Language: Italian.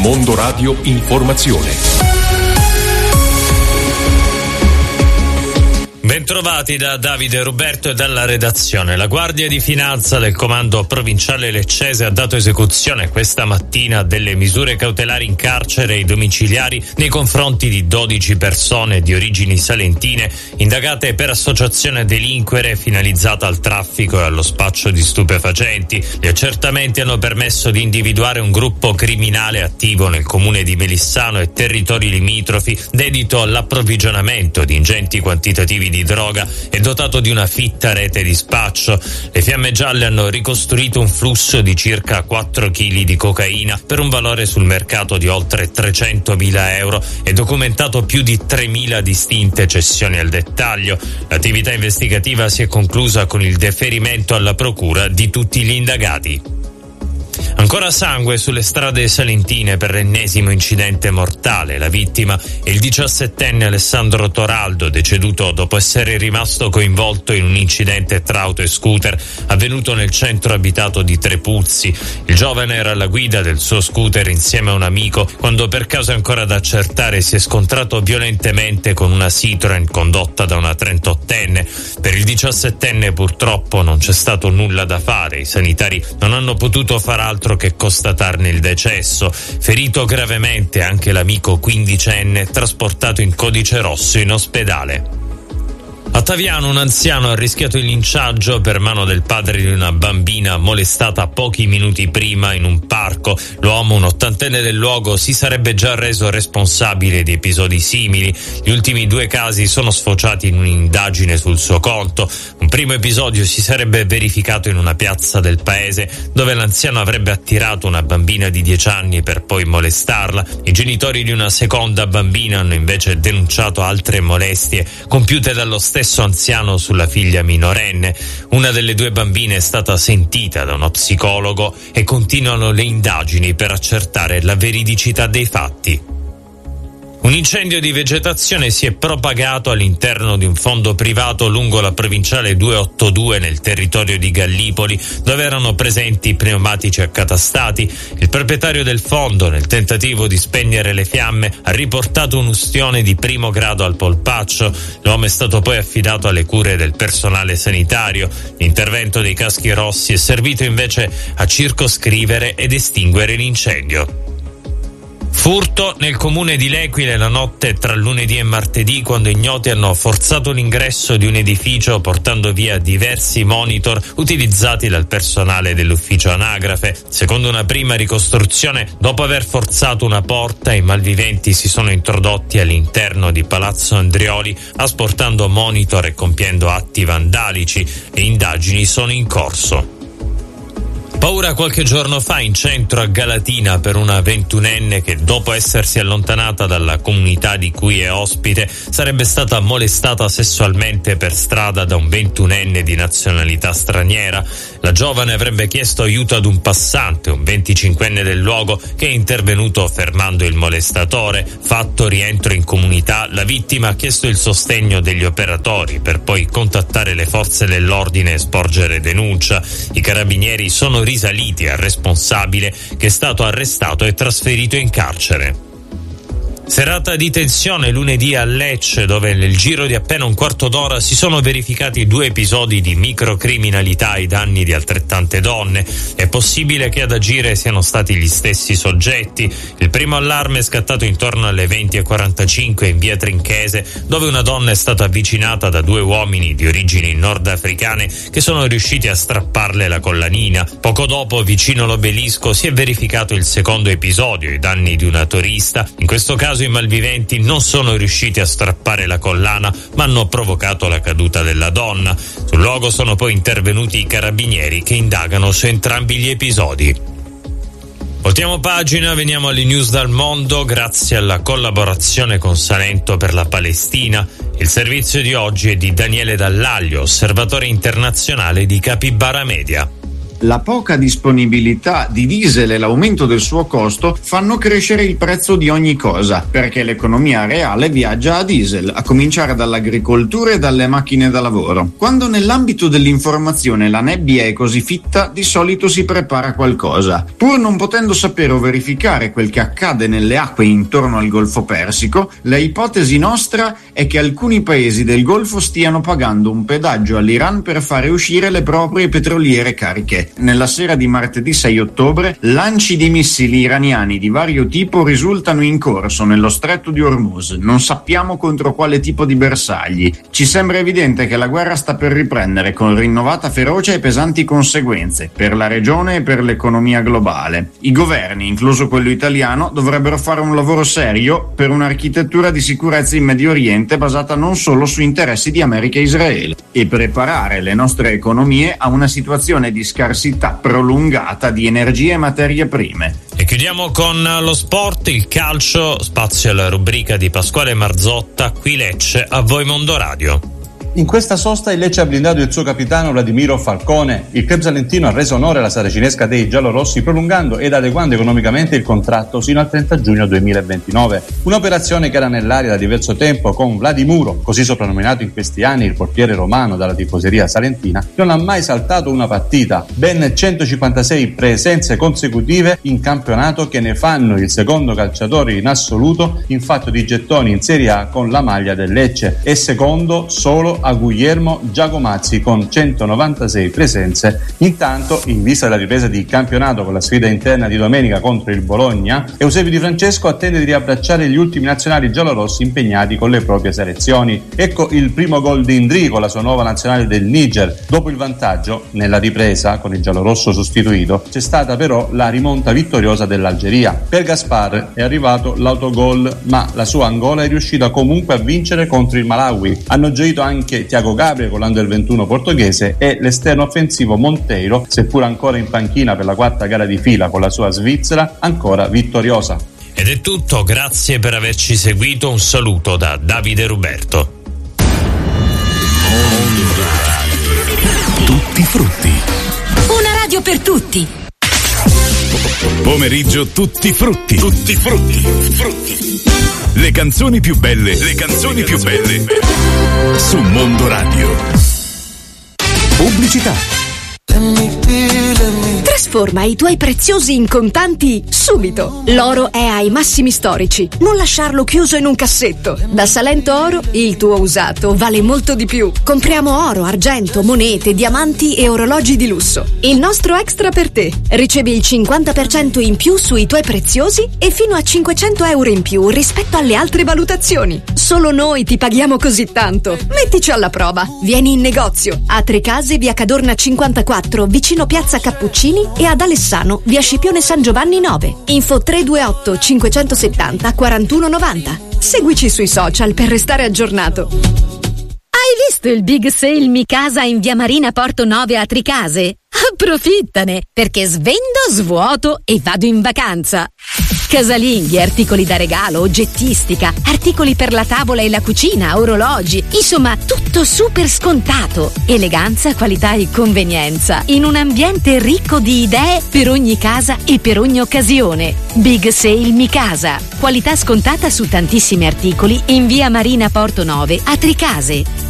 Mondo Radio Informazione. Bentrovati da Davide Ruberto e dalla redazione. La Guardia di Finanza del Comando Provinciale Leccese ha dato esecuzione questa mattina a delle misure cautelari in carcere e domiciliari nei confronti di 12 persone di origini salentine indagate per associazione a delinquere finalizzata al traffico e allo spaccio di stupefacenti. Gli accertamenti hanno permesso di individuare un gruppo criminale attivo nel comune di Melissano e territori limitrofi, dedito all'approvvigionamento di ingenti quantitativi di droga e dotato di una fitta rete di spaccio. Le Fiamme Gialle hanno ricostruito un flusso di circa 4 kg di cocaina per un valore sul mercato di oltre 300.000 euro e documentato più di 3.000 distinte cessioni al dettaglio. L'attività investigativa si è conclusa con il deferimento alla procura di tutti gli indagati. Ancora sangue sulle strade salentine per l'ennesimo incidente mortale. La vittima è il 17enne Alessandro Toraldo, deceduto dopo essere rimasto coinvolto in un incidente tra auto e scooter avvenuto nel centro abitato di Trepuzzi. Il giovane era alla guida del suo scooter insieme a un amico quando, per cause ancora da accertare, si è scontrato violentemente con una Citroen condotta da una 38enne. Per il 17enne purtroppo non c'è stato nulla da fare. I sanitari non hanno potuto far altro che constatarne il decesso. Ferito gravemente anche l'amico 15enne, trasportato in codice rosso in ospedale. A Taviano un anziano ha rischiato il linciaggio per mano del padre di una bambina molestata pochi minuti prima in un parco. L'uomo, un ottantenne del luogo, si sarebbe già reso responsabile di episodi simili. Gli ultimi 2 casi sono sfociati in un'indagine sul suo conto. Un primo episodio si sarebbe verificato in una piazza del paese, dove l'anziano avrebbe attirato una bambina di 10 anni per poi molestarla. I genitori di una seconda bambina hanno invece denunciato altre molestie compiute dallo stesso anziano sulla figlia minorenne. Una delle 2 bambine è stata sentita da uno psicologo e continuano le indagini per accertare la veridicità dei fatti. Un incendio di vegetazione si è propagato all'interno di un fondo privato lungo la provinciale 282 nel territorio di Gallipoli, dove erano presenti pneumatici accatastati. Il proprietario del fondo, nel tentativo di spegnere le fiamme, ha riportato un ustione di primo grado al polpaccio. L'uomo è stato poi affidato alle cure del personale sanitario. L'intervento dei caschi rossi è servito invece a circoscrivere ed estinguere l'incendio. Furto nel comune di L'Equile la notte tra lunedì e martedì, quando ignoti hanno forzato l'ingresso di un edificio portando via diversi monitor utilizzati dal personale dell'ufficio anagrafe. Secondo una prima ricostruzione, dopo aver forzato una porta, i malviventi si sono introdotti all'interno di Palazzo Andrioli asportando monitor e compiendo atti vandalici. Le indagini sono in corso. Paura qualche giorno fa in centro a Galatina per una 21enne che, dopo essersi allontanata dalla comunità di cui è ospite, sarebbe stata molestata sessualmente per strada da un 21enne di nazionalità straniera. La giovane avrebbe chiesto aiuto ad un passante, un 25enne del luogo, che è intervenuto fermando il molestatore. Fatto rientro in comunità, la vittima ha chiesto il sostegno degli operatori per poi contattare le forze dell'ordine e sporgere denuncia. I carabinieri sono risaliti al responsabile, che è stato arrestato e trasferito in carcere. Serata di tensione lunedì a Lecce, dove nel giro di appena un quarto d'ora si sono verificati 2 episodi di microcriminalità ai danni di altrettante donne. È possibile che ad agire siano stati gli stessi soggetti. Il primo allarme è scattato intorno alle 20:45 in via Trinchese, dove una donna è stata avvicinata da 2 uomini di origini nordafricane che sono riusciti a strapparle la collanina. Poco dopo, vicino l'obelisco, si è verificato il secondo episodio ai danni di una turista. In questo caso i malviventi non sono riusciti a strappare la collana, ma hanno provocato la caduta della donna. Sul luogo sono poi intervenuti i carabinieri, che indagano su entrambi gli episodi. Voltiamo pagina, veniamo alle news dal mondo. Grazie alla collaborazione con Salento per la Palestina, il servizio di oggi è di Daniele Dall'Aglio, osservatore internazionale di Capibara Media. La poca disponibilità di diesel e l'aumento del suo costo fanno crescere il prezzo di ogni cosa, perché l'economia reale viaggia a diesel, a cominciare dall'agricoltura e dalle macchine da lavoro. Quando nell'ambito dell'informazione la nebbia è così fitta, di solito si prepara qualcosa. Pur non potendo sapere o verificare quel che accade nelle acque intorno al Golfo Persico, la ipotesi nostra è che alcuni paesi del Golfo stiano pagando un pedaggio all'Iran per fare uscire le proprie petroliere cariche. Nella sera di martedì 6 ottobre, lanci di missili iraniani di vario tipo risultano in corso nello stretto di Hormuz. Non sappiamo contro quale tipo di bersagli. Ci sembra evidente che la guerra sta per riprendere con rinnovata ferocia e pesanti conseguenze per la regione e per l'economia globale. I governi, incluso quello italiano, dovrebbero fare un lavoro serio per un'architettura di sicurezza in Medio Oriente basata non solo su interessi di America e Israele e preparare le nostre economie a una situazione di scarsità prolungata di energie e materie prime. E chiudiamo con lo sport, il calcio, spazio alla rubrica di Pasquale Marzotta, qui Lecce, a voi Mondo Radio. In questa sosta il Lecce ha blindato il suo capitano Vladimiro Falcone. Il club salentino ha reso onore alla saracinesca dei giallorossi prolungando ed adeguando economicamente il contratto sino al 30 giugno 2029. Un'operazione che era nell'aria da diverso tempo con Vladimiro, così soprannominato in questi anni il portiere romano dalla tifoseria salentina, non ha mai saltato una partita. Ben 156 presenze consecutive in campionato che ne fanno il secondo calciatore in assoluto in fatto di gettoni in Serie A con la maglia del Lecce e secondo solo a Guglielmo Giacomazzi con 196 presenze. Intanto, in vista della ripresa di campionato con la sfida interna di domenica contro il Bologna, Eusebio Di Francesco attende di riabbracciare gli ultimi nazionali giallorossi impegnati con le proprie selezioni. Ecco il primo gol di Indri con la sua nuova nazionale del Niger. Dopo il vantaggio, nella ripresa, con il giallorosso sostituito, c'è stata però la rimonta vittoriosa dell'Algeria. Per Gaspar è arrivato l'autogol, ma la sua Angola è riuscita comunque a vincere contro il Malawi. Hanno gioito anche Thiago Gabriel con l'Under 21 portoghese e l'esterno offensivo Monteiro, seppur ancora in panchina per la quarta gara di fila con la sua Svizzera, ancora vittoriosa. Ed è tutto, grazie per averci seguito, un saluto da Davide Ruberto. Tutti frutti. Una radio per tutti. Pomeriggio tutti frutti. Tutti frutti. Le canzoni più belle su Mondo Radio. Pubblicità. Trasforma i tuoi preziosi in contanti subito. L'oro è ai massimi storici. Non lasciarlo chiuso in un cassetto. Da Salento Oro il tuo usato vale molto di più. Compriamo oro, argento, monete, diamanti e orologi di lusso. Il nostro extra per te. Ricevi il 50% in più sui tuoi preziosi e fino a 500 euro in più rispetto alle altre valutazioni. Solo noi ti paghiamo così tanto. Mettici alla prova. Vieni in negozio a Trecase, via Cadorna 54, vicino Piazza Cappuccini, e ad Alessano, via Scipione San Giovanni 9. Info 328 570 4190. Seguici sui social per restare aggiornato. Hai visto il Big Sale Mi Casa in via Marina Porto 9 a Tricase? Approfittane, perché svendo, svuoto e vado in vacanza. Casalinghi, articoli da regalo, oggettistica, articoli per la tavola e la cucina, orologi, insomma tutto super scontato. Eleganza, qualità e convenienza in un ambiente ricco di idee per ogni casa e per ogni occasione. Big Sale Mi Casa, qualità scontata su tantissimi articoli in via Marina Porto 9 a Tricase.